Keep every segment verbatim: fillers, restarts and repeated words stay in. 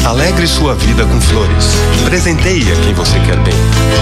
Alegre sua vida com flores. Presenteie a quem você quer bem.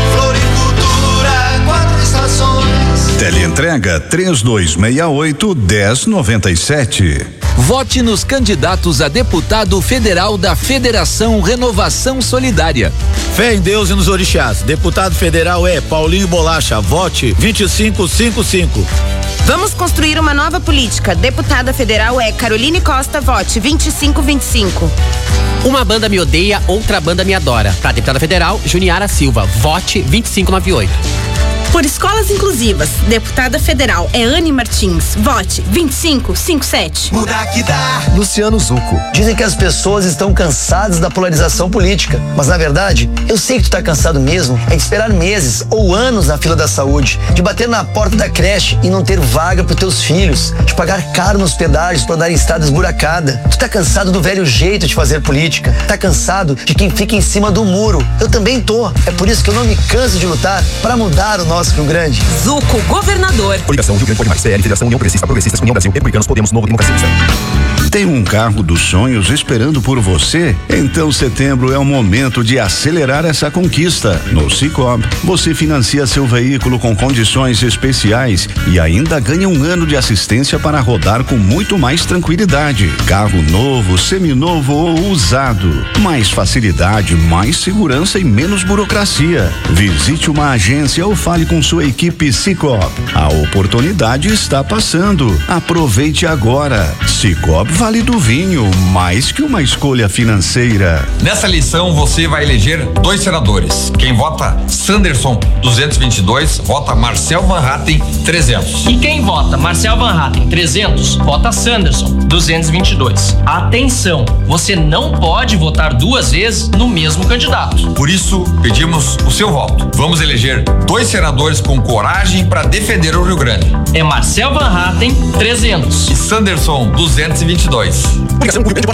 Floricultura, quatro estações. Teleentrega três dois seis oito, um zero nove sete. Vote nos candidatos a deputado federal da Federação Renovação Solidária. Fé em Deus e nos orixás. Deputado federal é Paulinho Bolacha. Vote vinte e cinco cinquenta e cinco. Vamos construir uma nova política. Deputada federal é Caroline Costa. Vote vinte e cinco vinte e cinco. Uma banda me odeia, outra banda me adora. Para deputada federal, Juniara Silva. Vote vinte e cinco noventa e oito. Por escolas inclusivas, deputada federal é Anne Martins. Vote vinte e cinco cinquenta e sete. Mudar que dá. Luciano Zucco. Dizem que as pessoas estão cansadas da polarização política, mas na verdade, eu sei que tu tá cansado mesmo é de esperar meses ou anos na fila da saúde, de bater na porta da creche e não ter vaga pros teus filhos, de pagar caro nos pedágios pra andar em estrada esburacada. Tu tá cansado do velho jeito de fazer política, tá cansado de quem fica em cima do muro. Eu também tô. É por isso que eu não me canso de lutar pra mudar o nosso Rio Grande. Zucco, governador. Coligação Rio Grande Pode Mais, C L, Federação União Progressista, Progressistas, União Brasil, Republicanos, Podemos, Novo Democracia Cristã. Tem um carro dos sonhos esperando por você? Então setembro é o momento de acelerar essa conquista. No Sicoob, você financia seu veículo com condições especiais e ainda ganha um ano de assistência para rodar com muito mais tranquilidade. Carro novo, seminovo ou usado. Mais facilidade, mais segurança e menos burocracia. Visite uma agência ou fale com sua equipe Sicoob. A oportunidade está passando. Aproveite agora. Sicoob Vale do Vinho, mais que uma escolha financeira. Nessa eleição você vai eleger dois senadores. Quem vota Sanderson duzentos e vinte e dois, vota Marcel Van Hatten trezentos. E quem vota Marcel Van Hatten trezentos, vota Sanderson duzentos e vinte e dois. Atenção, você não pode votar duas vezes no mesmo candidato. Por isso, pedimos o seu voto. Vamos eleger dois senadores com coragem para defender o Rio Grande. É Marcel Van Hatten trezentos e Sanderson duzentos e vinte e dois. Coligação Rio Grande Pode